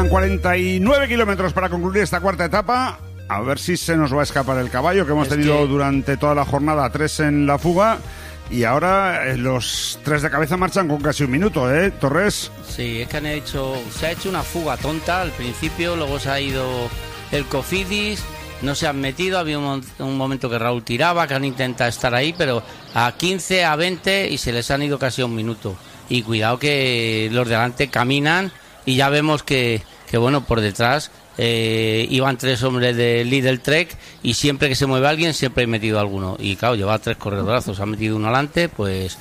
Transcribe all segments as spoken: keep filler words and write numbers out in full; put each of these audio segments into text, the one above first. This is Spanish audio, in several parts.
cuarenta y nueve kilómetros para concluir esta cuarta etapa. A ver si se nos va a escapar el caballo, que hemos es tenido que... durante toda la jornada tres en la fuga. Y ahora eh, los tres de cabeza marchan con casi un minuto, ¿eh, Torres? Sí, es que han hecho, se ha hecho una fuga tonta al principio, luego se ha ido el Cofidis, no se han metido, había un, un momento que Raúl tiraba, que han intentado estar ahí, pero a quince, a veinte y se les han ido casi un minuto. Y cuidado que los de delante caminan y ya vemos que, que bueno, por detrás eh, iban tres hombres de Lidl Trek y siempre que se mueve alguien siempre he metido alguno. Y claro, lleva tres corredorazos, ha metido uno adelante, pues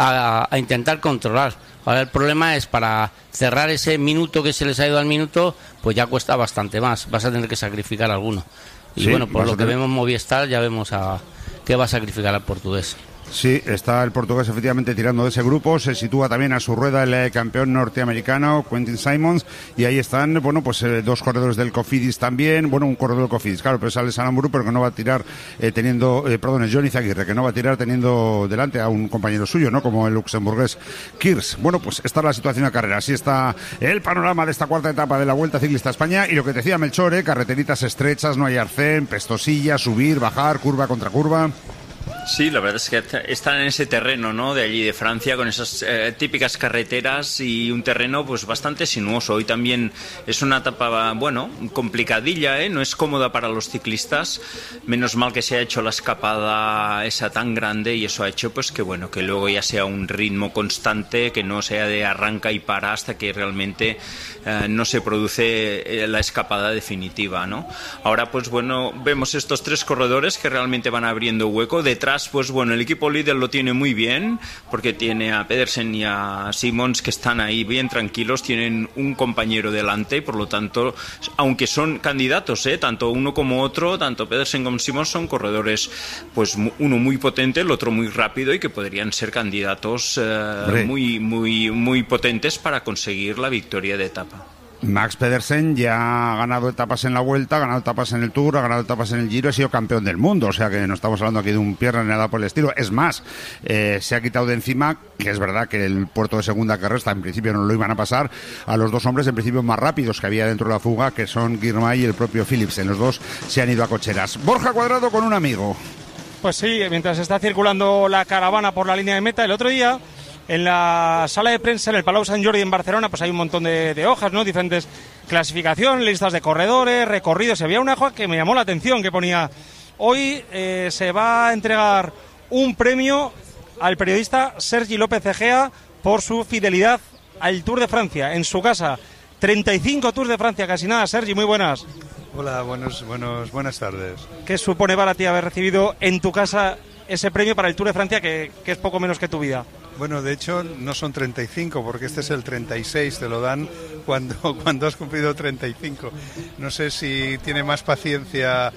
a, a intentar controlar. Ahora el problema es para cerrar ese minuto que se les ha ido al minuto, pues ya cuesta bastante más, vas a tener que sacrificar alguno. Y sí, bueno, por lo que tener... vemos Movistar ya vemos a qué va a sacrificar al portugués. Sí, está el portugués efectivamente tirando de ese grupo, se sitúa también a su rueda el campeón norteamericano Quentin Simons y ahí están, bueno, pues eh, dos corredores del Cofidis también, bueno, un corredor del Cofidis, claro, pero sale Salamburu, pero que no va a tirar eh, teniendo, eh, perdón, es Johnny Zaguirre, que no va a tirar teniendo delante a un compañero suyo, ¿no?, como el luxemburgués Kirs. Bueno, pues esta es la situación de carrera, así está el panorama de esta cuarta etapa de la Vuelta Ciclista a España y lo que te decía Melchor, eh, carreteritas estrechas, no hay arcén, pestosilla, subir, bajar, curva contra curva. Sí, la verdad es que están en ese terreno, ¿no?, de allí de Francia, con esas eh, típicas carreteras y un terreno pues bastante sinuoso. Hoy también es una etapa, bueno, complicadilla, ¿eh? No es cómoda para los ciclistas. Menos mal que se ha hecho la escapada esa tan grande y eso ha hecho pues que bueno, que luego ya sea un ritmo constante, que no sea de arranca y para hasta que realmente eh, no se produce la escapada definitiva, ¿no? Ahora pues bueno, vemos estos tres corredores que realmente van abriendo hueco. Detrás, pues bueno, el equipo líder lo tiene muy bien, porque tiene a Pedersen y a Simons que están ahí bien tranquilos, tienen un compañero delante y por lo tanto, aunque son candidatos, ¿eh?, tanto uno como otro, tanto Pedersen como Simons son corredores, pues uno muy potente, el otro muy rápido y que podrían ser candidatos eh, muy, muy, muy potentes para conseguir la victoria de etapa. Max Pedersen ya ha ganado etapas en la Vuelta, ha ganado etapas en el Tour, ha ganado etapas en el Giro, ha sido campeón del mundo, o sea que no estamos hablando aquí de un pierna ni nada por el estilo. Es más, eh, se ha quitado de encima, que es verdad que el puerto de segunda que resta en principio no lo iban a pasar, a los dos hombres en principio más rápidos que había dentro de la fuga, que son Girmay y el propio Philipsen. Los dos se han ido a cocheras. Borja Cuadrado con un amigo. Pues sí, mientras está circulando la caravana por la línea de meta, el otro día en la sala de prensa, en el Palau Sant Jordi en Barcelona, pues hay un montón de, de hojas, ¿no?, diferentes clasificaciones, listas de corredores, recorridos. Había una hoja que me llamó la atención, que ponía: hoy eh, se va a entregar un premio al periodista Sergi López Egea por su fidelidad al Tour de Francia, en su casa. treinta y cinco Tours de Francia, casi nada. Sergi, muy buenas. Hola, buenos, buenos, buenas tardes. ¿Qué supone para ti haber recibido en tu casa ese premio para el Tour de Francia, que, que es poco menos que tu vida? Bueno, de hecho no son treinta y cinco, porque este es el treinta y seis, te lo dan cuando, cuando has cumplido treinta y cinco. No sé si tiene más paciencia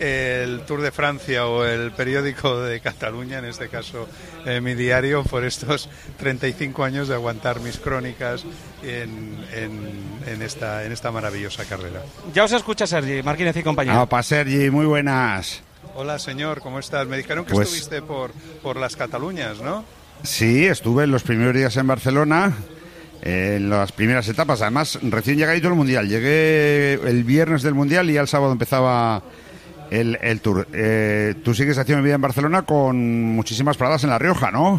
el Tour de Francia o el periódico de Cataluña, en este caso eh, mi diario, por estos treinta y cinco años de aguantar mis crónicas en, en, en, esta, en esta maravillosa carrera. Ya os escucha Sergi, Martínez y compañía. Ah, pa Sergi, muy buenas. Hola señor, ¿cómo estás? Me dijeron que pues... estuviste por, por las Cataluñas, ¿no? Sí, estuve en los primeros días en Barcelona, en las primeras etapas. Además, recién llegadito el Mundial. Llegué el viernes del Mundial y ya el sábado empezaba el, el Tour. Eh, tú sigues haciendo vida en Barcelona con muchísimas paradas en La Rioja, ¿no?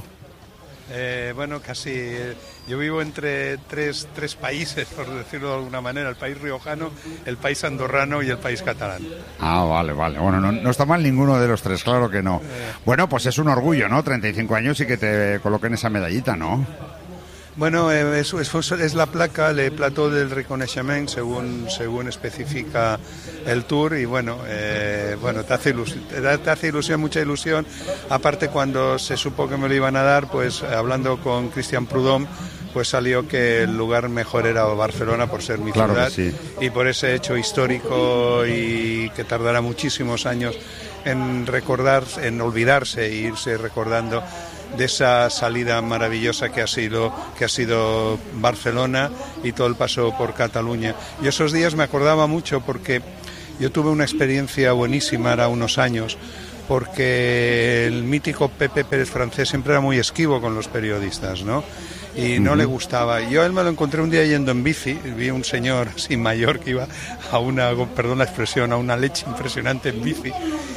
Eh, bueno, casi. Eh, yo vivo entre tres, tres países, por decirlo de alguna manera: el país riojano, el país andorrano y el país catalán. Ah, vale, vale. Bueno, no, no está mal ninguno de los tres, claro que no. Eh... Bueno, pues es un orgullo, ¿no? treinta y cinco años y que te coloquen esa medallita, ¿no? Bueno, eh, es, es, es la placa, le plató del reconeixement, según según especifica el Tour, y bueno, eh, bueno te hace ilusión, te, te hace ilusión, mucha ilusión. Aparte, cuando se supo que me lo iban a dar, pues hablando con Christian Prudhomme, pues salió que el lugar mejor era Barcelona por ser mi claro ciudad, sí. Y por ese hecho histórico y que tardará muchísimos años en recordar, en olvidarse e irse recordando de esa salida maravillosa que ha sido que ha sido Barcelona y todo el paso por Cataluña. Y esos días me acordaba mucho porque yo tuve una experiencia buenísima hace unos años, porque el mítico Pepe Pérez Francés siempre era muy esquivo con los periodistas, ¿no? y no uh-huh. le gustaba. Yo a él me lo encontré un día yendo en bici, vi un señor así mayor que iba a una, perdón la expresión, a una leche impresionante en bici,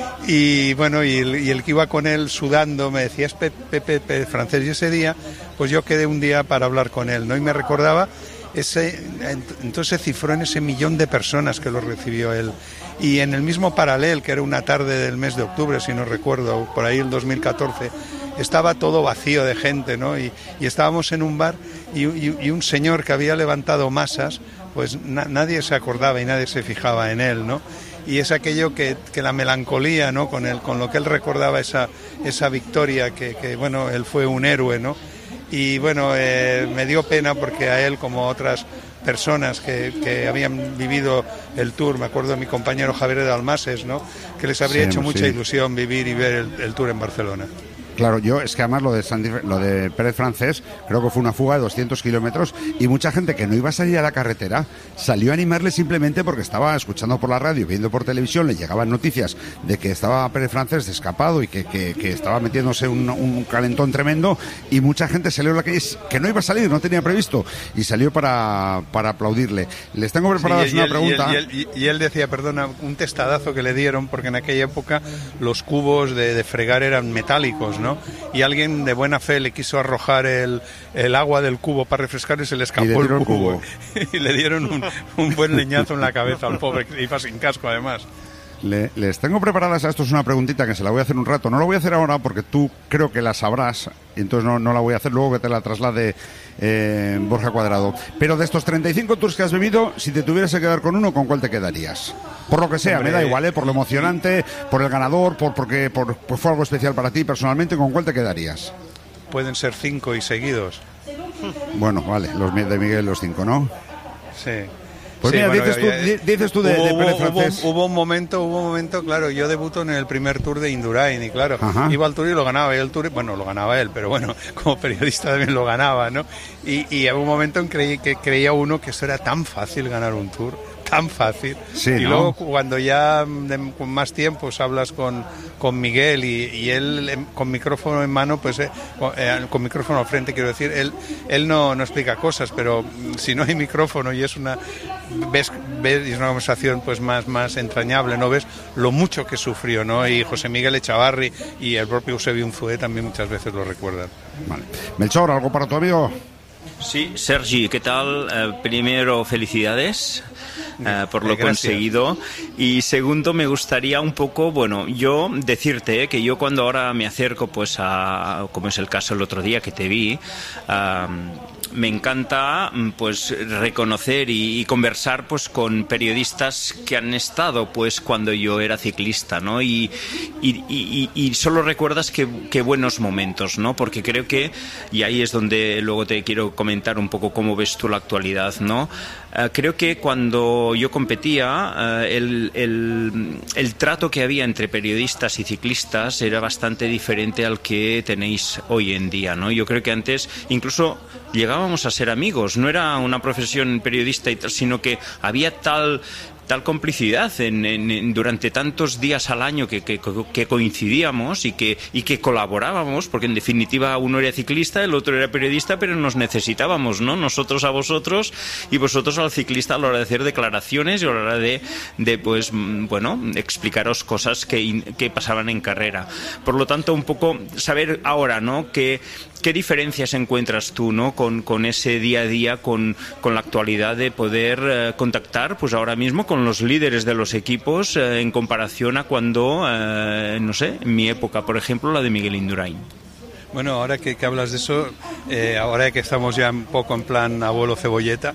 y bueno, y el, y el que iba con él sudando me decía, es Pepe, Pepe francés, y ese día pues yo quedé un día para hablar con él, ¿no? Y me recordaba ese, entonces se cifró en ese millón de personas que lo recibió él. Y en el mismo Paralel, que era una tarde del mes de octubre, si no recuerdo, por ahí el dos mil catorce, estaba todo vacío de gente, ¿no? Y, y estábamos en un bar y, y, y un señor que había levantado masas, pues na, nadie se acordaba y nadie se fijaba en él, ¿no? Y es aquello que, que la melancolía, ¿no? Con, el, con lo que él recordaba esa, esa victoria, que, que, bueno, él fue un héroe, ¿no? Y bueno, eh, me dio pena porque a él, como a otras personas que, que habían vivido el Tour, me acuerdo de mi compañero Javier de Dalmases, ¿no? Que les habría sí, hecho mucha sí. ilusión vivir y ver el, el Tour en Barcelona. Claro, yo es que además lo de, Santi, lo de Pérez Francés creo que fue una fuga de doscientos kilómetros y mucha gente que no iba a salir a la carretera salió a animarle simplemente porque estaba escuchando por la radio, viendo por televisión, le llegaban noticias de que estaba Pérez Francés escapado y que, que, que estaba metiéndose un, un calentón tremendo, y mucha gente salió a la calle que no iba a salir, no tenía previsto, y salió para, para aplaudirle. Les tengo preparadas sí, y, una y, pregunta. Y él, y, él, y él decía, perdona, un testadazo que le dieron, porque en aquella época los cubos de, de fregar eran metálicos, ¿no? ¿no? Y alguien de buena fe le quiso arrojar el, el agua del cubo para refrescar y se le escapó y le el cubo. cubo. Y le dieron un, un buen leñazo en la cabeza al pobre, que iba sin casco además. Le, les tengo preparadas a esto, es una preguntita que se la voy a hacer un rato. No la voy a hacer ahora porque tú creo que la sabrás, y entonces no, no la voy a hacer, luego que te la traslade eh, Borja Cuadrado. Pero de estos treinta y cinco tours que has vivido, si te tuvieras que quedar con uno, ¿con cuál te quedarías? Por lo que sea, Hombre, me da igual, ¿eh? Por lo emocionante, por el ganador, por porque por, por fue algo especial para ti personalmente, ¿con cuál te quedarías? Pueden ser cinco y seguidos. Bueno, vale, los de Miguel los cinco, ¿no? Sí. Pues sí, mira, bueno, dices, tú, había, dices tú de, hubo, de Pérez Francés. Hubo, hubo un momento, hubo un momento, claro, yo debuto en el primer Tour de Indurain y claro, Ajá. iba al Tour y lo ganaba, y el Tour, bueno, lo ganaba él, pero bueno, como periodista también lo ganaba, ¿no? Y, y hubo un momento en que, que creía uno que eso era tan fácil ganar un Tour, tan fácil. Sí, y ¿no? luego cuando ya de, con más tiempo hablas con, con Miguel y, y él con micrófono en mano, pues eh, con, eh, con micrófono al frente, quiero decir, él él no, no explica cosas, pero si no hay micrófono y es una ves, ves es una conversación pues más, más entrañable, ¿no? Ves lo mucho que sufrió, ¿no? Y José Miguel Echavarri y el propio Eusebio Unzué también muchas veces lo recuerdan. Vale. Melchor, ¿algo para tu amigo? Sí, Sergi, ¿qué tal? Eh, primero, felicidades eh, por lo eh, conseguido. Y segundo, me gustaría un poco, bueno, yo decirte eh, que yo cuando ahora me acerco, pues a, como es el caso el otro día que te vi, uh, me encanta pues reconocer y, y conversar pues con periodistas que han estado pues cuando yo era ciclista, ¿no? Y, y, y, y solo recuerdas que, que buenos momentos, ¿no? Porque creo que, y ahí es donde luego te quiero comentar un poco cómo ves tú la actualidad, ¿no? Uh, creo que cuando yo competía, uh, el, el, el trato que había entre periodistas y ciclistas era bastante diferente al que tenéis hoy en día, ¿no? Yo creo que antes incluso llegábamos a ser amigos, no era una profesión periodista y tal, sino que había tal tal complicidad en, en, en, durante tantos días al año que, que, que coincidíamos y que, y que colaborábamos, porque en definitiva uno era ciclista, el otro era periodista, pero nos necesitábamos, ¿no? Nosotros a vosotros y vosotros al ciclista a la hora de hacer declaraciones y a la hora de, de pues, bueno, explicaros cosas que, que pasaban en carrera. Por lo tanto, un poco saber ahora, ¿no? Que ¿qué diferencias encuentras tú, ¿no? con, con ese día a día, con, con la actualidad de poder eh, contactar, pues ahora mismo con los líderes de los equipos eh, en comparación a cuando, eh, no sé, en mi época, por ejemplo, la de Miguel Indurain? Bueno, ahora que, que hablas de eso, eh, ahora que estamos ya un poco en plan abuelo cebolleta,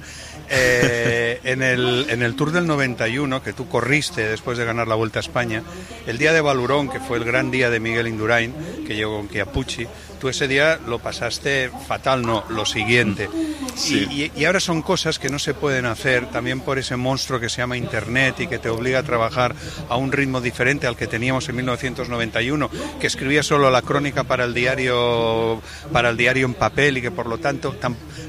eh, en, el, en el Tour del noventa y uno, que tú corriste después de ganar la Vuelta a España, el día de Valurón, que fue el gran día de Miguel Indurain, que llegó con Chiappucci, tú ese día lo pasaste fatal, no, lo siguiente. Sí. Y, y, y ahora son cosas que no se pueden hacer también por ese monstruo que se llama Internet y que te obliga a trabajar a un ritmo diferente al que teníamos en mil novecientos noventa y uno, que escribía solo la crónica para el diario, para el diario en papel y que por lo tanto tam,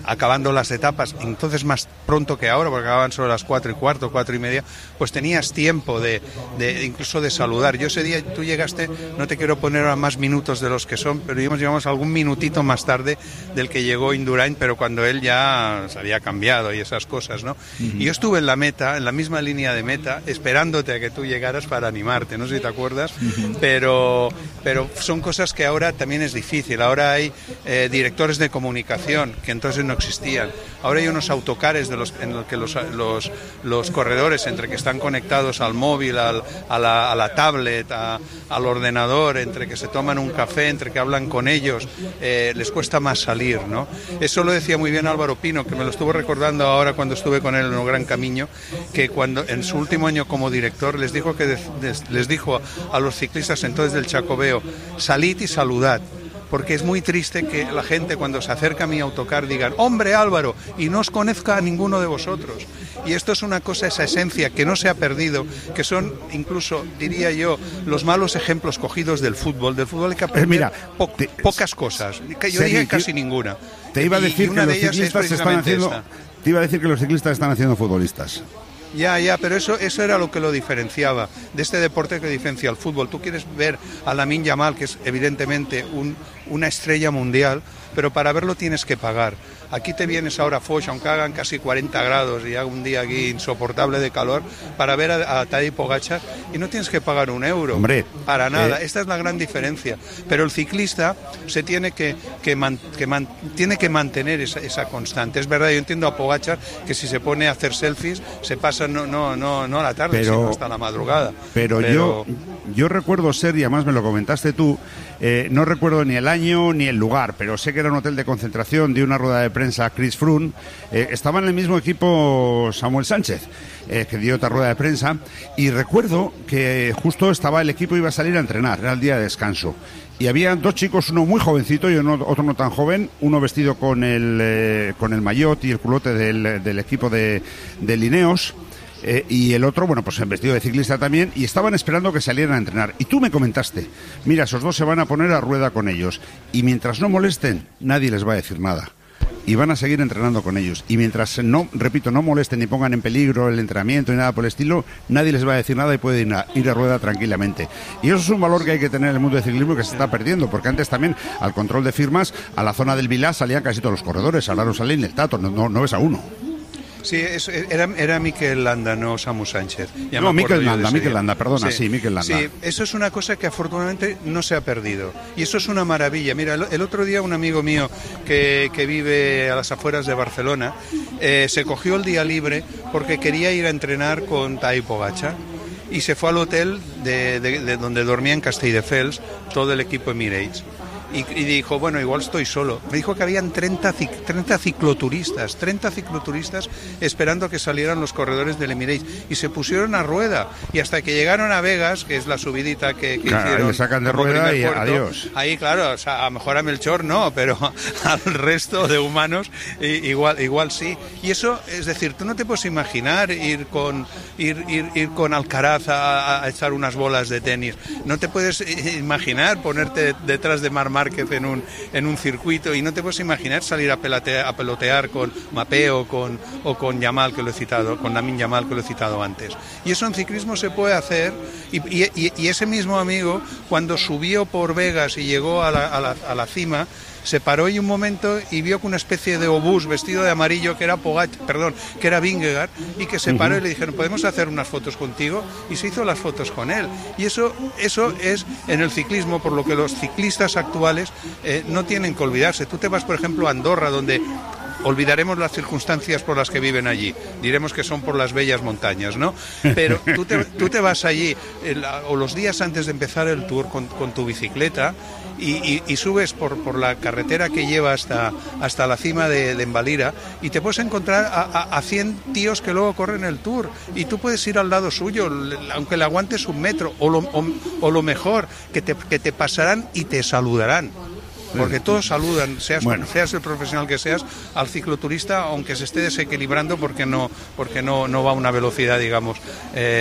acabando las etapas, entonces más pronto que ahora, porque acababan sobre las cuatro y cuarto, cuatro y media, pues tenías tiempo de, de incluso de saludar. Yo ese día, tú llegaste, no te quiero poner a más minutos de los que son, pero llegamos algún minutito más tarde del que llegó Indurain, pero cuando él ya se había cambiado y esas cosas, ¿no? Uh-huh. Y yo estuve en la meta, en la misma línea de meta, esperándote a que tú llegaras para animarte, no sé si te acuerdas, uh-huh. pero, pero son cosas que ahora también es difícil. Ahora hay eh, directores de comunicación que entonces no existían. Ahora hay unos autocares de los, en los que los, los, los corredores, entre que están conectados al móvil, al, a, la, a la tablet, a, al ordenador, entre que se toman un café, entre que hablan con ellos, eh, les cuesta más salir, ¿no? Eso lo decía muy bien Álvaro Pino, que me lo estuvo recordando ahora cuando estuve con él en el Gran Camino, que cuando en su último año como director les dijo que de, de, les dijo a los ciclistas entonces del Chacobeo: salid y saludad. Porque es muy triste que la gente cuando se acerca a mi autocar digan: hombre Álvaro, y no os conozca a ninguno de vosotros. Y esto es una cosa, esa esencia que no se ha perdido, que son incluso, diría yo, los malos ejemplos cogidos del fútbol. Del fútbol hay que aprender eh, mira, po te, pocas cosas, que yo diría casi ninguna. Te iba a decir y, y que los ciclistas están haciendo, esta. te iba a decir que los ciclistas están haciendo futbolistas. Ya, ya, pero eso eso era lo que lo diferenciaba de este deporte que diferencia al fútbol. Tú quieres ver a Lamine Yamal, que es evidentemente un, una estrella mundial, pero para verlo tienes que pagar. Aquí te vienes ahora a Foix, aunque hagan casi cuarenta grados y haga un día aquí insoportable de calor, para ver a, a Tadej Pogačar y no tienes que pagar un euro. Hombre, para nada. Eh... Esta es la gran diferencia. Pero el ciclista se tiene que, que, man, que, man, tiene que mantener esa, esa constante. Es verdad, yo entiendo a Pogačar que si se pone a hacer selfies se pasa no no no no a la tarde, pero, sino hasta la madrugada. Pero, pero... yo yo recuerdo ser, y además me lo comentaste tú, eh, no recuerdo ni el año ni el lugar, pero sé que era un hotel de concentración de una rueda de prensa Chris Froome. Eh, estaba en el mismo equipo Samuel Sánchez, eh, que dio otra rueda de prensa, y recuerdo que justo estaba el equipo, iba a salir a entrenar, era el día de descanso, y había dos chicos, uno muy jovencito y uno, otro no tan joven, uno vestido con el eh, con el maillot y el culote del, del equipo de, de Lineos, Eh, y el otro, bueno, pues en vestido de ciclista también, y estaban esperando que salieran a entrenar. Y tú me comentaste: mira, esos dos se van a poner a rueda con ellos, y mientras no molesten, nadie les va a decir nada. Y van a seguir entrenando con ellos. Y mientras no, repito, no molesten ni pongan en peligro el entrenamiento ni nada por el estilo, nadie les va a decir nada y pueden ir a, ir a rueda tranquilamente. Y eso es un valor que hay que tener en el mundo del ciclismo, que se está perdiendo, porque antes también al control de firmas, a la zona del Vilá salían casi todos los corredores, ahora no salen el tato, no, no, no ves a uno. Sí, eso, era, era Mikel Landa, no Samu Sánchez. Ya no, Mikel Landa, Mikel Landa, perdona, sí, sí Mikel Landa. Sí, eso es una cosa que afortunadamente no se ha perdido. Y eso es una maravilla. Mira, el, el otro día un amigo mío que, que vive a las afueras de Barcelona eh, se cogió el día libre porque quería ir a entrenar con Tadej Pogačar y se fue al hotel de, de, de donde dormía en Castelldefels todo el equipo Emirates. Y, y dijo, bueno, igual estoy solo. Me dijo que habían treinta, treinta cicloturistas, treinta cicloturistas esperando que salieran los corredores del Emirates. Y se pusieron a rueda. Y hasta que llegaron a Vegas, que es la subidita que, que claro, hicieron. Le sacan de rueda y puerto, adiós. Ahí, claro, o sea, a lo mejor a Melchor no, pero al resto de humanos igual, igual sí. Y eso, es decir, tú no te puedes imaginar ir con, ir, ir, ir con Alcaraz a, a echar unas bolas de tenis. No te puedes imaginar ponerte detrás de Mar Márquez en un, en un circuito, y no te puedes imaginar salir a, pelotear, a pelotear con Mapeo con, o con Yamal, que lo he citado, con Lamine Yamal, que lo he citado antes. Y eso en ciclismo se puede hacer, y, y, y ese mismo amigo, cuando subió por Vegas y llegó a la, a la, a la cima, se paró y un momento y vio que una especie de obús vestido de amarillo, que era Pogačar, perdón, que era Vingegaard, y que se paró y le dijeron, ¿podemos hacer unas fotos contigo? Y se hizo las fotos con él. Y eso, eso es en el ciclismo, por lo que los ciclistas actuales eh, no tienen que olvidarse. Tú te vas, por ejemplo, a Andorra, donde olvidaremos las circunstancias por las que viven allí, diremos que son por las bellas montañas, ¿no? Pero tú te, tú te vas allí el, o los días antes de empezar el tour con, con tu bicicleta y, y, y subes por, por la carretera que lleva hasta, hasta la cima de, de Embalira, y te puedes encontrar a, a, a cien tíos que luego corren el tour, y tú puedes ir al lado suyo, aunque le aguantes un metro, o lo, o, o lo mejor, que te, que te pasarán y te saludarán. Porque todos saludan, seas, bueno. seas el profesional que seas, al cicloturista, aunque se esté desequilibrando porque no porque no, no va a una velocidad, digamos, eh,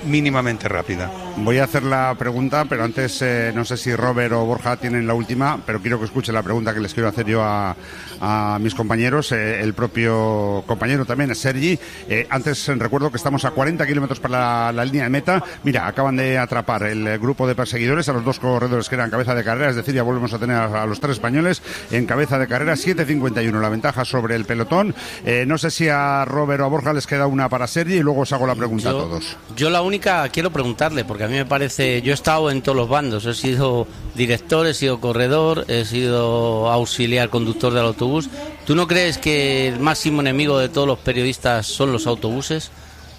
mínimamente rápida. Voy a hacer la pregunta, pero antes eh, no sé si Robert o Borja tienen la última, pero quiero que escuchen la pregunta que les quiero hacer yo a, a mis compañeros, eh, el propio compañero también, Sergi. Eh, antes eh, recuerdo que estamos a cuarenta kilómetros para la, la línea de meta. Mira, acaban de atrapar el eh, grupo de perseguidores a los dos corredores que eran cabeza de carrera, es decir, ya volvemos a tener a, a los tres españoles en cabeza de carrera, siete cincuenta y uno la ventaja sobre el pelotón. Eh, no sé si a Robert o a Borja les queda una para Sergi y luego os hago la pregunta yo, a todos. Yo la única quiero preguntarle, porque a mí me parece, yo he estado en todos los bandos, he sido director, he sido corredor, he sido auxiliar conductor del autobús. ¿Tú no crees que el máximo enemigo de todos los periodistas son los autobuses?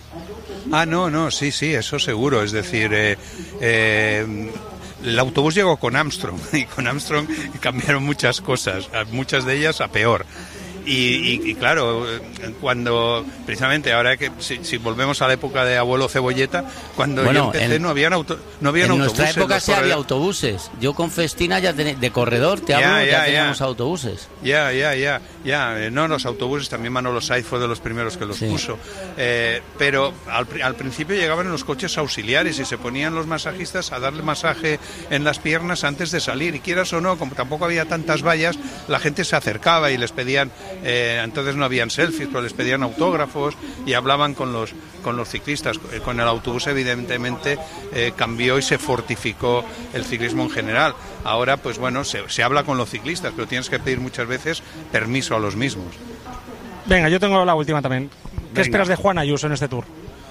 Ah, no, no, sí, sí, eso seguro. Es decir, eh, eh, el autobús llegó con Armstrong y con Armstrong cambiaron muchas cosas, muchas de ellas a peor. Y, y, y claro, cuando precisamente ahora que si, si volvemos a la época de abuelo Cebolleta, cuando bueno, yo empecé en, no habían auto, no habían en autobuses. En nuestra época sí había autobuses. Yo con Festina ya ten, de corredor te hablo, ya, ya, ya teníamos ya. autobuses. Ya, ya, ya, ya. No, los autobuses también Manolo Saiz fue de los primeros que los sí. puso. Eh, pero al, al principio llegaban en los coches auxiliares y se ponían los masajistas a darle masaje en las piernas antes de salir. Y quieras o no, como tampoco había tantas vallas, la gente se acercaba y les pedían. Eh, entonces no habían selfies, pero les pedían autógrafos y hablaban con los con los ciclistas. Eh, con el autobús evidentemente eh, cambió y se fortificó el ciclismo en general. Ahora pues bueno, se, se habla con los ciclistas, pero tienes que pedir muchas veces permiso a los mismos. Venga, yo tengo la última también. ¿Qué Venga. esperas de Juan Ayuso en este Tour?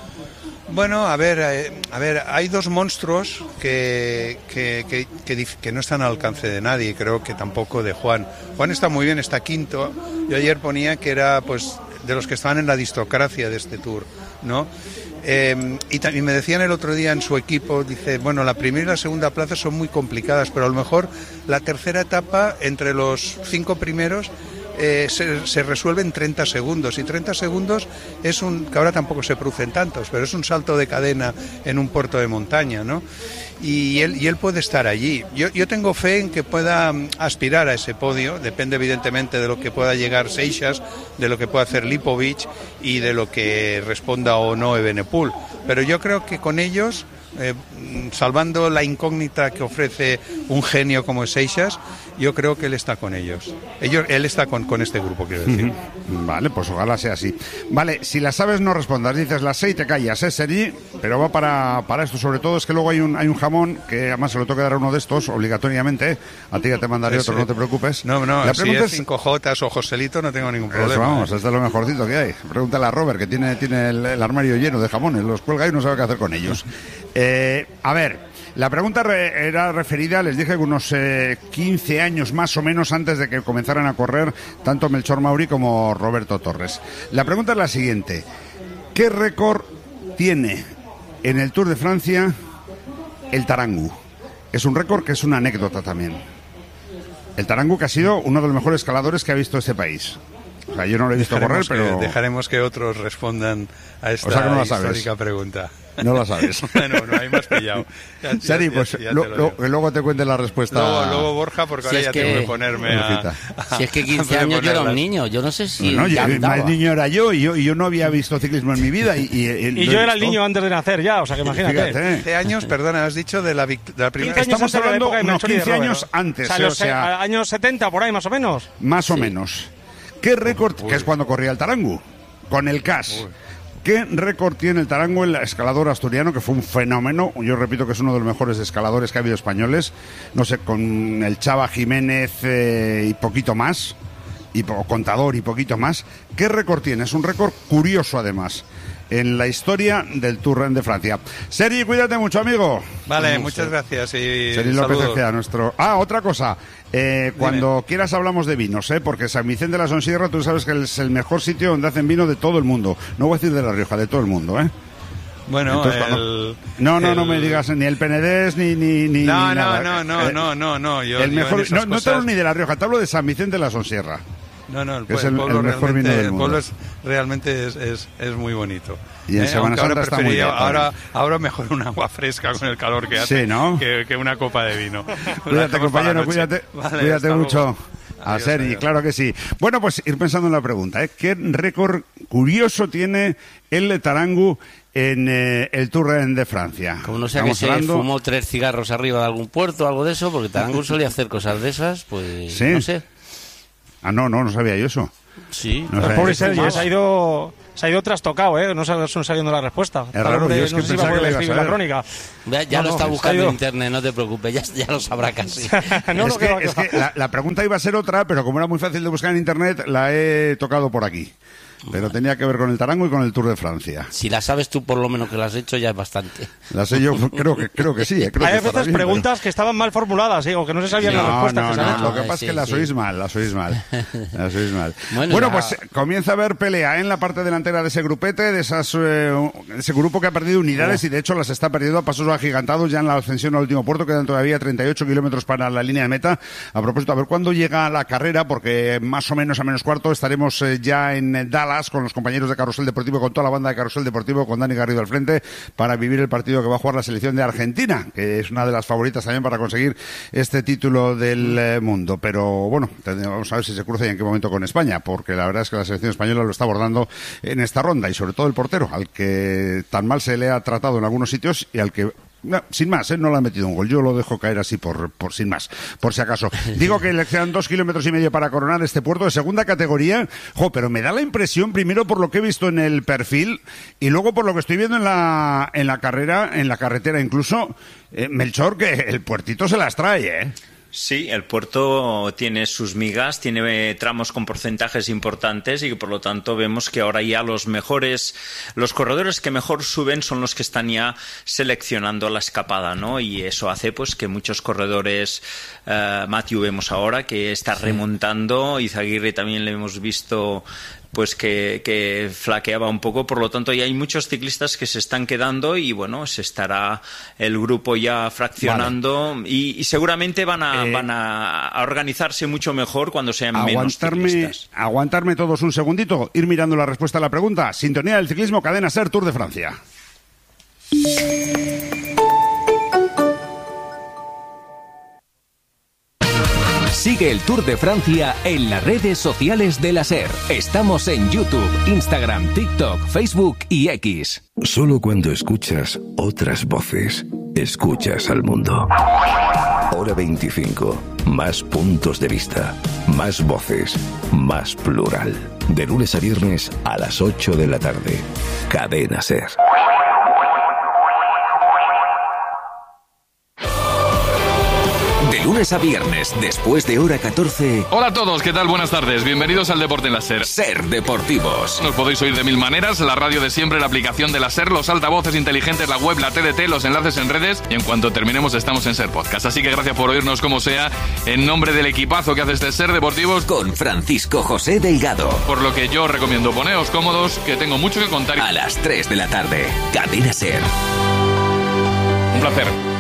Bueno, a ver, eh, a ver, hay dos monstruos que, que, que, que, que no están al alcance de nadie, creo que tampoco de Juan. Juan está muy bien, está quinto. Yo ayer ponía que era pues de los que estaban en la aristocracia de este Tour, ¿no? Eh, y también me decían el otro día en su equipo, dice, bueno, la primera y la segunda plaza son muy complicadas, pero a lo mejor la tercera etapa entre los cinco primeros Eh, se, se resuelve en treinta segundos y treinta segundos es un, que ahora tampoco se producen tantos, pero es un salto de cadena en un puerto de montaña, ¿no? Y él, y él puede estar allí. Yo, yo tengo fe en que pueda aspirar a ese podio, depende evidentemente de lo que pueda llegar Seixas, de lo que pueda hacer Lipovic y de lo que responda o no Evenepoel, pero yo creo que con ellos Eh, salvando la incógnita que ofrece un genio como Seixas, yo creo que él está con ellos. Ellos, él está con, con este grupo, quiero decir. Uh-huh. Vale, pues ojalá sea así. Vale, si la sabes no respondas, dices las seis te callas, ¿eh, Sergi? Pero va para, para esto, sobre todo es que luego hay un, hay un jamón que además se lo tengo que dar a uno de estos obligatoriamente. A ti ya te mandaré sí, otro, sí. no te preocupes. No, no, la si es cinco Jotas o Joselito no tengo ningún problema. Eso, vamos, este es lo mejorcito que hay. Pregúntale a Robert, que tiene, tiene el, el armario lleno de jamones, los cuelga y no sabe qué hacer con ellos. Eh, a ver, la pregunta re, era referida, les dije que unos eh, quince años más o menos antes de que comenzaran a correr tanto Melchor Mauri como Roberto Torres. La pregunta es la siguiente: ¿qué récord tiene en el Tour de Francia el Tarangu? Es un récord que es una anécdota también. El Tarangu, que ha sido uno de los mejores escaladores que ha visto este país. O sea, yo no lo he visto dejaremos correr, pero... Que, dejaremos que otros respondan a esta o sea que no la sabes. Histórica pregunta. No lo sabes. Bueno, no hay más pillado. Ya, Sari, ya, pues ya lo, lo, luego te cuente la respuesta. Luego, luego Borja, porque si ahora ya que, tengo que ponerme a, a... Si es que quince años yo era un niño, yo no sé si no, ya yo, más niño era yo y, yo, y yo no había visto ciclismo en mi vida. Y, y, y, y yo era el niño antes de nacer ya, o sea que imagínate. Fíjate. quince años, perdona, has dicho de la, de la primera... Estamos hablando de unos quince años antes. O sea, los, o sea, años setenta, por ahí más o menos. Más o sí. menos. ¿Qué récord, que es cuando corría el Tarangu, con el C A S? Uy. ¿Qué récord tiene el Tarangu, el escalador asturiano, que fue un fenómeno? Yo repito que es uno de los mejores escaladores que ha habido españoles. No sé, con el Chava Jiménez eh, y poquito más, y Contador y poquito más. ¿Qué récord tiene? Es un récord curioso, además, en la historia del Tour de Francia. Sergi, cuídate mucho, amigo. Vale, muchas gracias y Sergi López Ejea, nuestro... Ah, otra cosa. Eh, cuando Dime. quieras hablamos de vinos, ¿eh? Porque San Vicente de la Sonsierra, tú sabes que es el mejor sitio donde hacen vino de todo el mundo. No voy a decir de La Rioja, de todo el mundo, ¿eh? Bueno, Entonces, el, no, no, el... no me digas ni el Penedés ni ni ni no, ni no, nada. no, no, eh, no, no, no, yo, el mejor, yo no, no cosas... te hablo ni de La Rioja, te hablo de San Vicente de la Sonsierra. No, no, el, es el, pueblo, el mejor vino del el mundo. pueblo es, realmente es, es, es muy bonito. Y en eh, Semana Santa está muy bien. Ahora, ahora mejor un agua fresca con el calor que hace sí, ¿no? que, que una copa de vino. Cuídate, compañero, cuídate, vale, cuídate mucho. A Sergi, claro que sí. Bueno, pues ir pensando en la pregunta, ¿eh? ¿Qué récord curioso tiene el Tarangu en eh, el Tour de Francia? Como no sea que se hablando... fumó tres cigarros arriba de algún puerto o algo de eso, porque Tarangu solía hacer cosas de esas, pues ¿sí? No sé. Ah, no, no, no sabía yo eso. Sí. No el pobre Sergi se ha ido... Se ha ido trastocado, ¿eh? No son sabiendo la respuesta. Es raro, yo es que no sé si va a poder escribir la crónica. Ya, ya no, lo está no, buscando en internet, no te preocupes, ya, ya lo sabrá casi. no, es, que, que, es que la, la pregunta iba a ser otra, pero como era muy fácil de buscar en internet, la he tocado por aquí. Pero tenía que ver con el Tarangu y con el Tour de Francia. Si la sabes tú, por lo menos que la has hecho, ya es bastante. La sé yo, creo que creo que sí. Creo Hay que veces bien, preguntas pero... que estaban mal formuladas, ¿eh? O que no se sabían no, las respuestas no, que se no, han hecho. Lo que pasa sí, es que la sí. sois mal, la sois mal. La sois mal. Bueno, bueno ya... pues comienza a haber pelea en la parte delantera de ese grupete, de esas, eh, ese grupo que ha perdido unidades oh. y de hecho las está perdiendo a pasos agigantados ya en la ascensión al último puerto. Quedan todavía treinta y ocho kilómetros para la línea de meta. A propósito, a ver cuándo llega la carrera, porque más o menos a menos cuarto estaremos eh, ya en Dallas con los compañeros de Carrusel Deportivo, con toda la banda de Carrusel Deportivo, con Dani Garrido al frente, para vivir el partido que va a jugar la selección de Argentina, que es una de las favoritas también para conseguir este título del eh, mundo. Pero bueno, vamos a ver si se cruza y en qué momento con España, porque la verdad es que la selección española lo está abordando en esta ronda, y sobre todo el portero, al que tan mal se le ha tratado en algunos sitios y al que... No, sin más, ¿eh? No le han metido un gol. Yo lo dejo caer así por, por sin más, por si acaso. Digo que le quedan dos kilómetros y medio para coronar este puerto de segunda categoría. Jo, pero me da la impresión, primero por lo que he visto en el perfil y luego por lo que estoy viendo en la en la carrera, en la carretera incluso, eh, Melchor, que el puertito se las trae, ¿eh? Sí, el puerto tiene sus migas, tiene tramos con porcentajes importantes y que por lo tanto vemos que ahora ya los mejores, los corredores que mejor suben son los que están ya seleccionando la escapada, ¿no? Y eso hace pues que muchos corredores, uh, Matthew vemos ahora que está remontando, Izaguirre también le hemos visto pues que, que flaqueaba un poco, por lo tanto ya hay muchos ciclistas que se están quedando y bueno, se estará el grupo ya fraccionando vale. y, y seguramente van a, eh, van a, a organizarse mucho mejor cuando sean menos ciclistas. Aguantarme todos un segundito, ir mirando la respuesta a la pregunta. Sintonía del ciclismo, Cadena SER, Tour de Francia. Sigue el Tour de Francia en las redes sociales de la SER. Estamos en YouTube, Instagram, TikTok, Facebook y X. Solo cuando escuchas otras voces, escuchas al mundo. Hora veinticinco. Más puntos de vista, más voces, más plural. De lunes a viernes a las ocho de la tarde. Cadena SER. De lunes a viernes, después de hora catorce... Hola a todos, ¿qué tal? Buenas tardes. Bienvenidos al Deporte en la SER. SER Deportivos. Nos podéis oír de mil maneras, la radio de siempre, la aplicación de la SER, los altavoces inteligentes, la web, la T D T, los enlaces en redes, y en cuanto terminemos estamos en SER Podcast. Así que gracias por oírnos como sea, en nombre del equipazo que hace este SER Deportivos... Con Francisco José Delgado. Por lo que yo os recomiendo poneos cómodos, que tengo mucho que contar. A las tres de la tarde, Cadena SER. Un placer.